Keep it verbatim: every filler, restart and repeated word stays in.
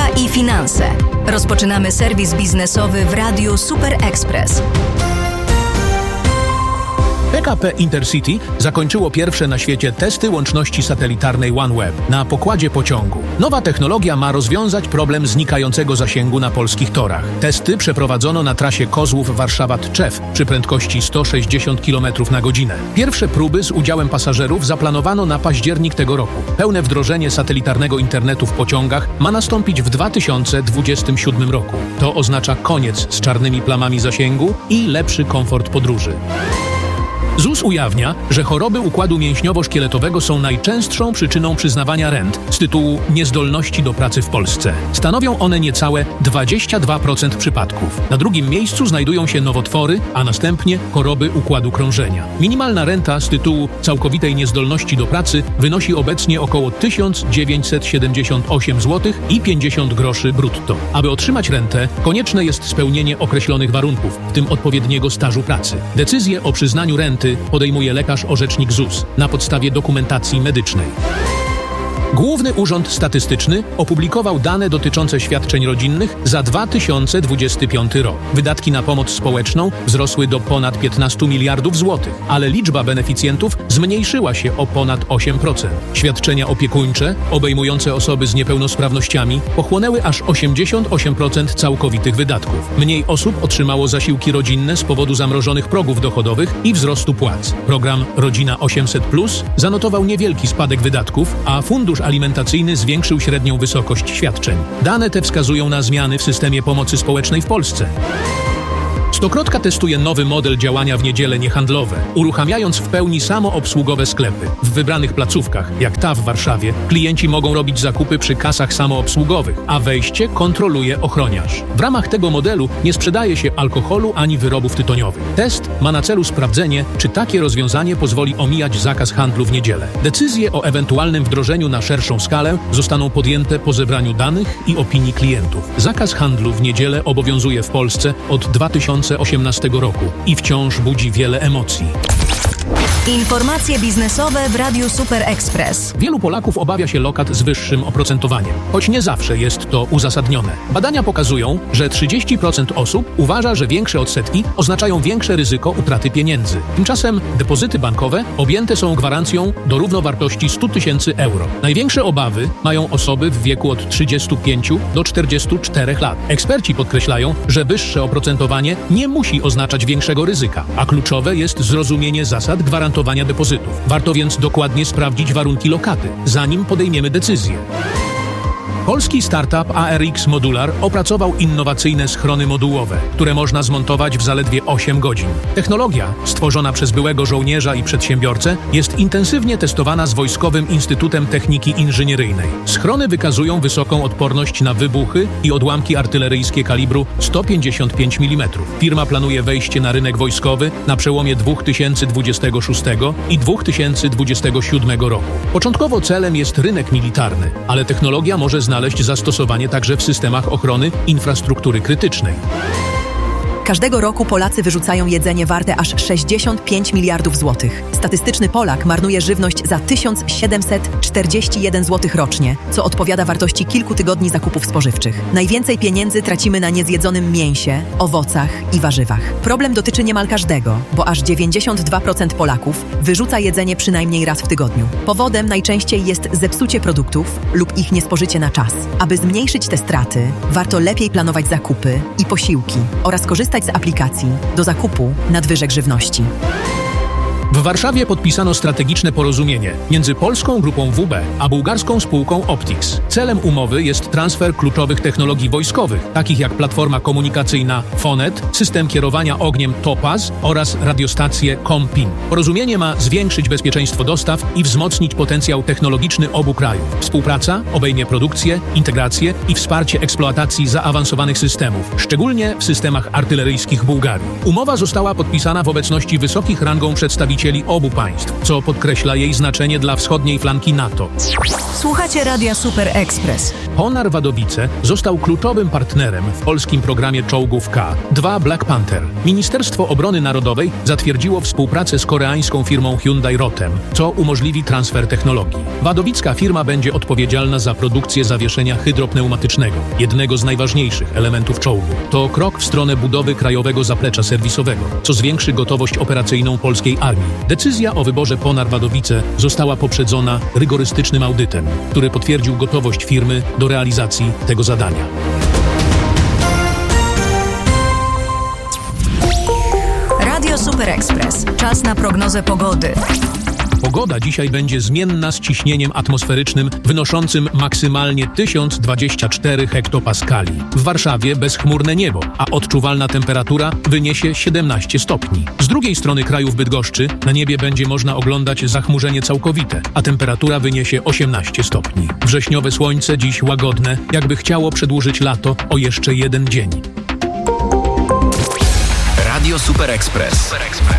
i finanse. Rozpoczynamy serwis biznesowy w Radiu Super Express. P K P Intercity zakończyło pierwsze na świecie testy łączności satelitarnej OneWeb na pokładzie pociągu. Nowa technologia ma rozwiązać problem znikającego zasięgu na polskich torach. Testy przeprowadzono na trasie Kozłów-Warszawa-Tczew przy prędkości sto sześćdziesiąt kilometrów na godzinę. Pierwsze próby z udziałem pasażerów zaplanowano na październik tego roku. Pełne wdrożenie satelitarnego internetu w pociągach ma nastąpić w dwa tysiące dwudziestym siódmym roku. To oznacza koniec z czarnymi plamami zasięgu i lepszy komfort podróży. Z U S ujawnia, że choroby układu mięśniowo-szkieletowego są najczęstszą przyczyną przyznawania rent z tytułu niezdolności do pracy w Polsce. Stanowią one niecałe dwadzieścia dwa procent przypadków. Na drugim miejscu znajdują się nowotwory, a następnie choroby układu krążenia. Minimalna renta z tytułu całkowitej niezdolności do pracy wynosi obecnie około tysiąc dziewięćset siedemdziesiąt osiem złotych i pięćdziesiąt groszy brutto. Aby otrzymać rentę, konieczne jest spełnienie określonych warunków, w tym odpowiedniego stażu pracy. Decyzję o przyznaniu renty podejmuje lekarz-orzecznik Z U S na podstawie dokumentacji medycznej. Główny Urząd Statystyczny opublikował dane dotyczące świadczeń rodzinnych za dwa tysiące dwudziesty piąty rok. Wydatki na pomoc społeczną wzrosły do ponad piętnastu miliardów złotych, ale liczba beneficjentów zmniejszyła się o ponad osiem procent. Świadczenia opiekuńcze, obejmujące osoby z niepełnosprawnościami, pochłonęły aż osiemdziesiąt osiem procent całkowitych wydatków. Mniej osób otrzymało zasiłki rodzinne z powodu zamrożonych progów dochodowych i wzrostu płac. Program Rodzina osiemset plus zanotował niewielki spadek wydatków, a fundusz alimentacyjny zwiększył średnią wysokość świadczeń. Dane te wskazują na zmiany w systemie pomocy społecznej w Polsce. Stokrotka testuje nowy model działania w niedziele niehandlowe, uruchamiając w pełni samoobsługowe sklepy. W wybranych placówkach, jak ta w Warszawie, klienci mogą robić zakupy przy kasach samoobsługowych, a wejście kontroluje ochroniarz. W ramach tego modelu nie sprzedaje się alkoholu ani wyrobów tytoniowych. Test ma na celu sprawdzenie, czy takie rozwiązanie pozwoli omijać zakaz handlu w niedzielę. Decyzje o ewentualnym wdrożeniu na szerszą skalę zostaną podjęte po zebraniu danych i opinii klientów. Zakaz handlu w niedzielę obowiązuje w Polsce od dwa tysiące osiemnastego roku i wciąż budzi wiele emocji. Informacje biznesowe w Radiu Super Express. Wielu Polaków obawia się lokat z wyższym oprocentowaniem, choć nie zawsze jest to uzasadnione. Badania pokazują, że trzydzieści procent osób uważa, że większe odsetki oznaczają większe ryzyko utraty pieniędzy. Tymczasem depozyty bankowe objęte są gwarancją do równowartości stu tysięcy euro. Największe obawy mają osoby w wieku od trzydziestu pięciu do czterdziestu czterech lat. Eksperci podkreślają, że wyższe oprocentowanie nie musi oznaczać większego ryzyka, a kluczowe jest zrozumienie zasad gwarantowania depozytów. Warto więc dokładnie sprawdzić warunki lokaty, zanim podejmiemy decyzję. Polski startup A R X Modular opracował innowacyjne schrony modułowe, które można zmontować w zaledwie osiem godzin. Technologia, stworzona przez byłego żołnierza i przedsiębiorcę, jest intensywnie testowana z Wojskowym Instytutem Techniki Inżynieryjnej. Schrony wykazują wysoką odporność na wybuchy i odłamki artyleryjskie kalibru sto pięćdziesiąt pięć milimetrów. Firma planuje wejście na rynek wojskowy na przełomie dwa tysiące dwudziestego szóstego i dwa tysiące dwudziestego siódmego roku. Początkowo celem jest rynek militarny, ale technologia może znaleźć zastosowanie także w systemach ochrony infrastruktury krytycznej. Każdego roku Polacy wyrzucają jedzenie warte aż sześćdziesiąt pięć miliardów złotych. Statystyczny Polak marnuje żywność za tysiąc siedemset czterdzieści jeden złotych rocznie, co odpowiada wartości kilku tygodni zakupów spożywczych. Najwięcej pieniędzy tracimy na niezjedzonym mięsie, owocach i warzywach. Problem dotyczy niemal każdego, bo aż dziewięćdziesiąt dwa procent Polaków wyrzuca jedzenie przynajmniej raz w tygodniu. Powodem najczęściej jest zepsucie produktów lub ich niespożycie na czas. Aby zmniejszyć te straty, warto lepiej planować zakupy i posiłki oraz korzystać z aplikacji do zakupu nadwyżek żywności. W Warszawie podpisano strategiczne porozumienie między polską grupą W B a bułgarską spółką Optics. Celem umowy jest transfer kluczowych technologii wojskowych, takich jak platforma komunikacyjna Fonet, system kierowania ogniem Topaz oraz radiostację Compin. Porozumienie ma zwiększyć bezpieczeństwo dostaw i wzmocnić potencjał technologiczny obu krajów. Współpraca obejmie produkcję, integrację i wsparcie eksploatacji zaawansowanych systemów, szczególnie w systemach artyleryjskich Bułgarii. Umowa została podpisana w obecności wysokich rangą przedstawicieli przedstawicieli obu państw, co podkreśla jej znaczenie dla wschodniej flanki NATO. Słuchacie Radia Super Express. Honar Wadowice został kluczowym partnerem w polskim programie czołgów K dwa Black Panther. Ministerstwo Obrony Narodowej zatwierdziło współpracę z koreańską firmą Hyundai Rotem, co umożliwi transfer technologii. Wadowicka firma będzie odpowiedzialna za produkcję zawieszenia hydropneumatycznego, jednego z najważniejszych elementów czołgu. To krok w stronę budowy krajowego zaplecza serwisowego, co zwiększy gotowość operacyjną polskiej armii. Decyzja o wyborze Honar Wadowice została poprzedzona rygorystycznym audytem, który potwierdził gotowość firmy do realizacji tego zadania. Radio Super Express. Czas na prognozę pogody. Pogoda dzisiaj będzie zmienna z ciśnieniem atmosferycznym wynoszącym maksymalnie tysiąc dwadzieścia cztery hektopaskali. W Warszawie bezchmurne niebo, a odczuwalna temperatura wyniesie siedemnaście stopni. Z drugiej strony kraju w Bydgoszczy na niebie będzie można oglądać zachmurzenie całkowite, a temperatura wyniesie osiemnaście stopni. Wrześniowe słońce dziś łagodne, jakby chciało przedłużyć lato o jeszcze jeden dzień. Radio Super Express.